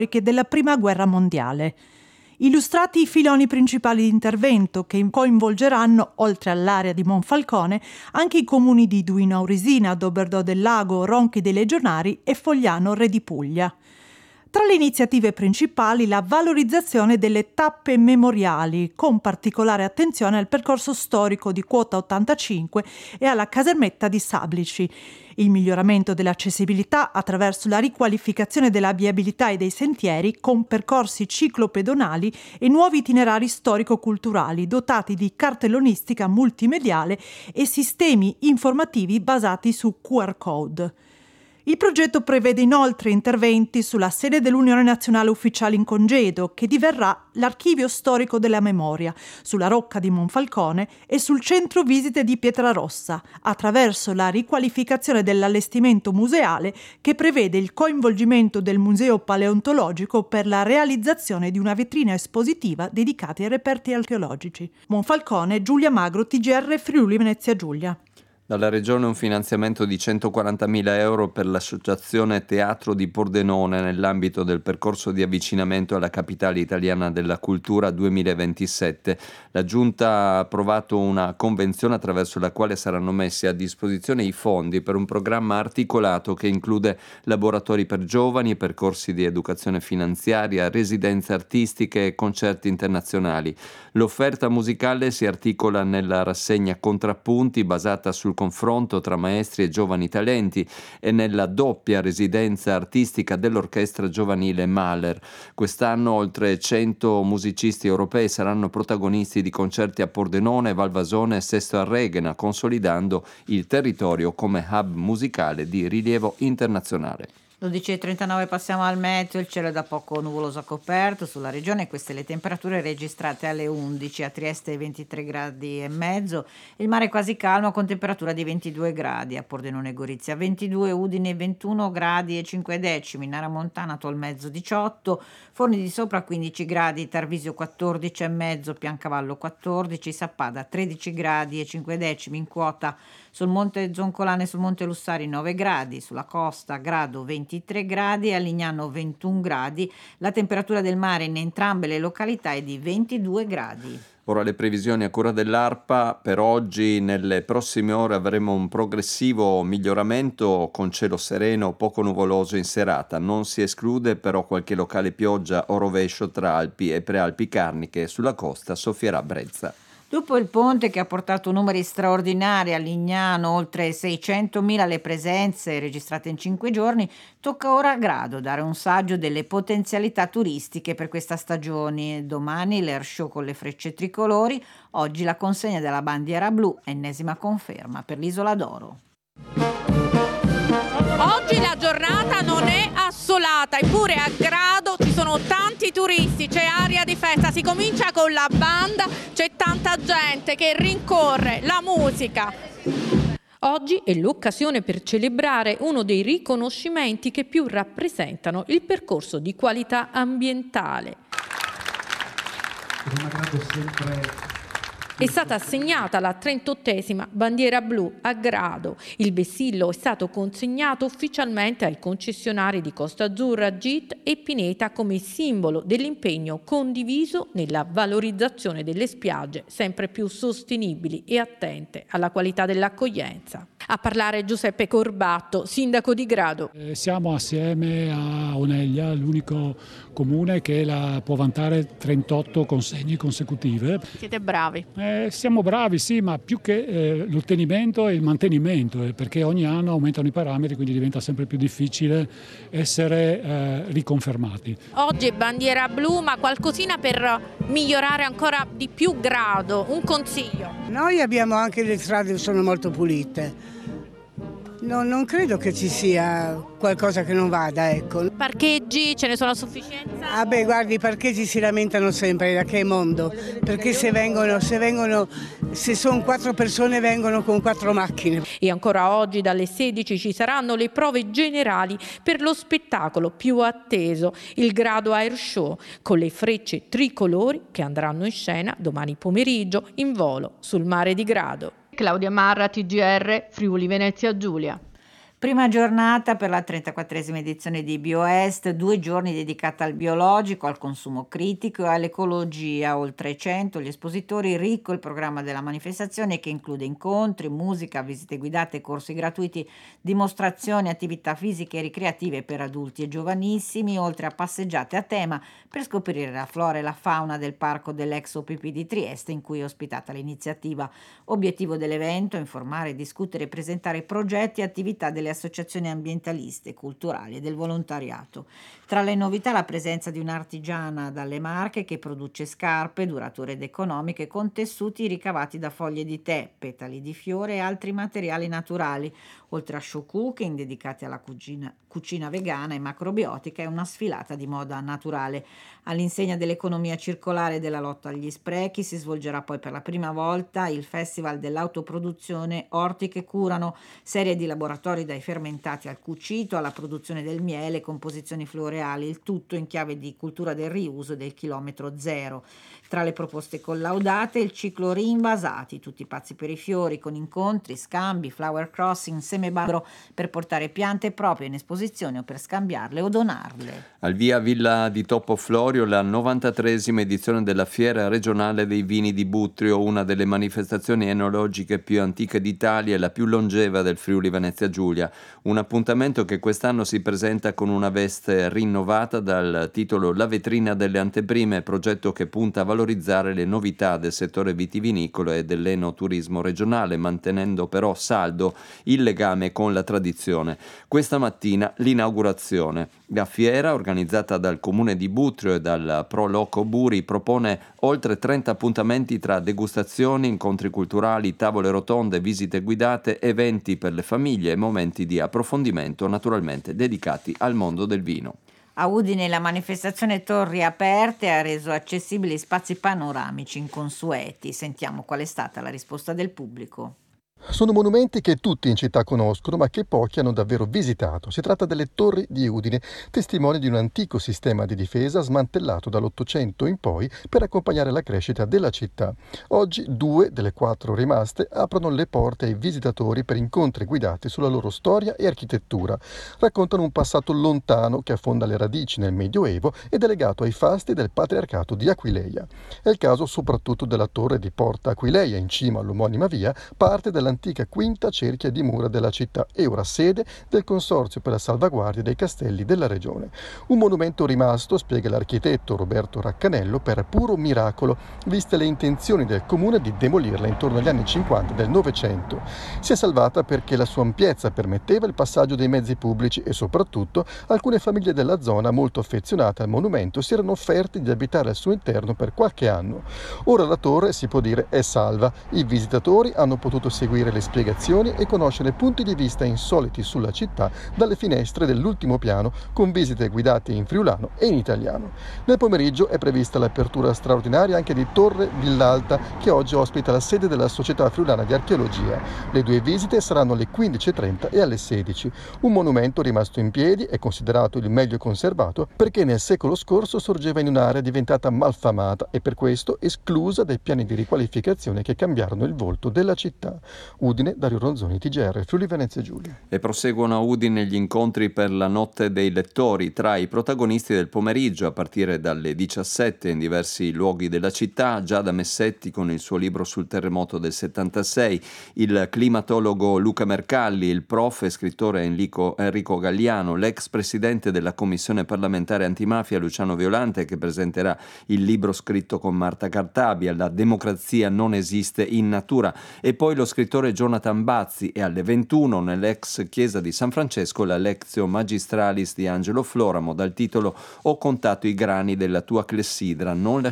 della Prima Guerra Mondiale. Illustrati i filoni principali di intervento che coinvolgeranno, oltre all'area di Monfalcone, anche i comuni di Duino Aurisina, Doberdo del Lago, Ronchi dei Legionari e Fogliano Re di Puglia. Tra le iniziative principali la valorizzazione delle tappe memoriali, con particolare attenzione al percorso storico di Quota 85 e alla casermetta di Sablici, il miglioramento dell'accessibilità attraverso la riqualificazione della viabilità e dei sentieri con percorsi ciclopedonali e nuovi itinerari storico-culturali dotati di cartellonistica multimediale e sistemi informativi basati su QR code. Il progetto prevede inoltre interventi sulla sede dell'Unione Nazionale Ufficiali in Congedo, che diverrà l'Archivio Storico della Memoria, sulla Rocca di Monfalcone e sul Centro Visite di Pietrarossa, attraverso la riqualificazione dell'allestimento museale che prevede il coinvolgimento del Museo Paleontologico per la realizzazione di una vetrina espositiva dedicata ai reperti archeologici. Monfalcone, Giulia Magro, TGR Friuli Venezia Giulia. Dalla Regione un finanziamento di 140.000 euro per l'associazione Teatro di Pordenone nell'ambito del percorso di avvicinamento alla capitale italiana della cultura 2027. La Giunta ha approvato una convenzione attraverso la quale saranno messi a disposizione i fondi per un programma articolato che include laboratori per giovani, percorsi di educazione finanziaria, residenze artistiche e concerti internazionali. L'offerta musicale si articola nella rassegna Contrappunti basata sul confronto tra maestri e giovani talenti e nella doppia residenza artistica dell'orchestra giovanile Mahler. Quest'anno oltre 100 musicisti europei saranno protagonisti di concerti a Pordenone, Valvasone e Sesto a Reghena, consolidando il territorio come hub musicale di rilievo internazionale. 12:39 passiamo al meteo, il cielo è da poco nuvoloso a coperto sulla regione, queste le temperature registrate alle 11, a Trieste 23 gradi e mezzo, il mare quasi calmo con temperatura di 22 gradi, a Pordenone e Gorizia 22, Udine 21 gradi e 5 decimi, Nara Montana Tolmezzo 18, Forni di Sopra 15 gradi, Tarvisio 14 e mezzo, Piancavallo 14, Sappada 13 gradi e 5 decimi, in quota sul Monte Zoncolane e sul Monte Lussari 9 gradi, sulla costa Grado 23 gradi e a Lignano 21 gradi. La temperatura del mare in entrambe le località è di 22 gradi. Ora le previsioni a cura dell'ARPA. Per oggi, nelle prossime ore avremo un progressivo miglioramento con cielo sereno, poco nuvoloso in serata. Non si esclude però qualche locale pioggia o rovescio tra Alpi e Prealpi Carniche. Sulla costa soffierà brezza. Dopo il ponte che ha portato numeri straordinari a Lignano, oltre 600.000 le presenze registrate in 5 giorni, tocca ora a Grado dare un saggio delle potenzialità turistiche per questa stagione. Domani l'Air Show con le frecce tricolori, oggi la consegna della bandiera blu, ennesima conferma per l'Isola d'Oro. Oggi la giornata non è assolata, eppure a Grado ci sono tanti turisti, c'è aria di festa, si comincia con la banda, c'è tanta gente che rincorre la musica. Oggi è l'occasione per celebrare uno dei riconoscimenti che più rappresentano il percorso di qualità ambientale. È stata assegnata la 38esima bandiera blu a Grado. Il vessillo è stato consegnato ufficialmente ai concessionari di Costa Azzurra, GIT e Pineta come simbolo dell'impegno condiviso nella valorizzazione delle spiagge sempre più sostenibili e attente alla qualità dell'accoglienza. A parlare Giuseppe Corbatto, sindaco di Grado. Siamo assieme a Oneglia, l'unico comune che può vantare 38 consegne consecutive. Siete bravi. Siamo bravi, sì, ma più che l'ottenimento e il mantenimento, perché ogni anno aumentano i parametri, quindi diventa sempre più difficile essere riconfermati. Oggi è bandiera blu, ma qualcosina per migliorare ancora di più Grado, un consiglio. Noi abbiamo anche le strade che sono molto pulite. No, non credo che ci sia qualcosa che non vada, ecco. Parcheggi, ce ne sono a sufficienza? Ah beh, guardi, i parcheggi si lamentano sempre, da che mondo? Perché se sono 4 persone vengono con 4 macchine. E ancora oggi dalle 16 ci saranno le prove generali per lo spettacolo più atteso, il Grado Air Show, con le frecce tricolori che andranno in scena domani pomeriggio in volo sul mare di Grado. Claudia Marra, TGR, Friuli Venezia Giulia. Prima giornata per la 34esima edizione di BioEst, 2 giorni dedicata al biologico, al consumo critico e all'ecologia. Oltre ai 100 gli espositori, ricco il programma della manifestazione che include incontri, musica, visite guidate, corsi gratuiti, dimostrazioni, attività fisiche e ricreative per adulti e giovanissimi, oltre a passeggiate a tema per scoprire la flora e la fauna del parco dell'ex OPP di Trieste in cui è ospitata l'iniziativa. Obiettivo dell'evento: informare, discutere e presentare progetti e attività delle associazioni ambientaliste, culturali e del volontariato. Tra le novità la presenza di un'artigiana dalle Marche che produce scarpe durature ed economiche con tessuti ricavati da foglie di tè, petali di fiore e altri materiali naturali, oltre a show cooking dedicati alla cucina vegana e macrobiotica e una sfilata di moda naturale. All'insegna dell'economia circolare e della lotta agli sprechi si svolgerà poi per la prima volta il Festival dell'autoproduzione Orti che curano, serie di laboratori dai fermentati al cucito alla produzione del miele, composizioni floreali, il tutto in chiave di cultura del riuso e del chilometro zero. Tra le proposte collaudate il ciclo Rinvasati, tutti pazzi per i fiori, con incontri, scambi, flower crossing, semebaro per portare piante proprie in esposizione o per scambiarle o donarle. Al via Villa di Topo Florio la 93esima edizione della Fiera regionale dei vini di Butrio, una delle manifestazioni enologiche più antiche d'Italia e la più longeva del Friuli Venezia Giulia. Un appuntamento che quest'anno si presenta con una veste rinnovata dal titolo La vetrina delle anteprime, progetto che punta a valorizzare le novità del settore vitivinicolo e dell'enoturismo regionale, mantenendo però saldo il legame con la tradizione. Questa mattina l'inaugurazione. La fiera, organizzata dal Comune di Butrio e dal Pro Loco Buri, propone oltre 30 appuntamenti tra degustazioni, incontri culturali, tavole rotonde, visite guidate, eventi per le famiglie e momenti di approfondimento naturalmente dedicati al mondo del vino. A Udine la manifestazione Torri Aperte ha reso accessibili spazi panoramici inconsueti. Sentiamo qual è stata la risposta del pubblico. Sono monumenti che tutti in città conoscono ma che pochi hanno davvero visitato. Si tratta delle torri di Udine, testimoni di un antico sistema di difesa smantellato dall'Ottocento in poi per accompagnare la crescita della città. Oggi 2 delle 4 rimaste aprono le porte ai visitatori per incontri guidati sulla loro storia e architettura. Raccontano un passato lontano che affonda le radici nel Medioevo ed è legato ai fasti del patriarcato di Aquileia. È il caso soprattutto della torre di Porta Aquileia in cima all'omonima via, parte dell'antica quinta cerchia di mura della città e ora sede del Consorzio per la salvaguardia dei castelli della regione. Un monumento rimasto, spiega l'architetto Roberto Raccanello, per puro miracolo, viste le intenzioni del comune di demolirla intorno agli anni 50 del Novecento. Si è salvata perché la sua ampiezza permetteva il passaggio dei mezzi pubblici e soprattutto alcune famiglie della zona molto affezionate al monumento si erano offerte di abitare al suo interno per qualche anno. Ora la torre, si può dire, è salva. I visitatori hanno potuto seguire le spiegazioni e conoscere punti di vista insoliti sulla città dalle finestre dell'ultimo piano con visite guidate in friulano e in italiano. Nel pomeriggio è prevista l'apertura straordinaria anche di Torre Villalta che oggi ospita la sede della Società Friulana di Archeologia. Le 2 visite saranno alle 15:30 e alle 16. Un monumento rimasto in piedi è considerato il meglio conservato perché nel secolo scorso sorgeva in un'area diventata malfamata e per questo esclusa dai piani di riqualificazione che cambiarono il volto della città. Udine, Dario Ronzoni, TGR, Friuli Venezia Giulia. E proseguono a Udine gli incontri per la notte dei lettori tra i protagonisti del pomeriggio a partire dalle 17 in diversi luoghi della città. Giada Messetti con il suo libro sul terremoto del 76, il climatologo Luca Mercalli, il prof e scrittore Enrico Galliano, l'ex presidente della commissione parlamentare antimafia Luciano Violante che presenterà il libro scritto con Marta Cartabia, La democrazia non esiste in natura, e poi lo scrittore Jonathan Bazzi e alle 21 nell'ex chiesa di San Francesco la Lectio Magistralis di Angelo Floramo dal titolo Ho contato i grani della tua clessidra, non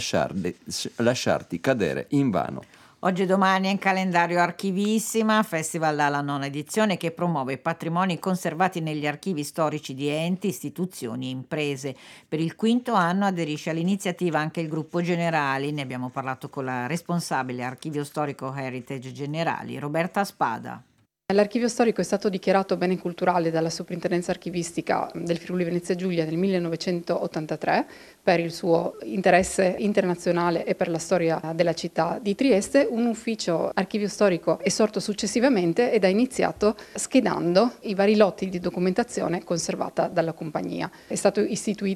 lasciarti cadere invano. Oggi e domani è in calendario Archivissima, festival alla 9ª edizione che promuove patrimoni conservati negli archivi storici di enti, istituzioni e imprese. Per il 5º anno aderisce all'iniziativa anche il gruppo Generali, ne abbiamo parlato con la responsabile archivio storico Heritage Generali, Roberta Spada. L'archivio storico è stato dichiarato bene culturale dalla Soprintendenza Archivistica del Friuli Venezia Giulia nel 1983 per il suo interesse internazionale e per la storia della città di Trieste. Un ufficio archivio storico è sorto successivamente ed ha iniziato schedando i vari lotti di documentazione conservata dalla compagnia. È stato istituito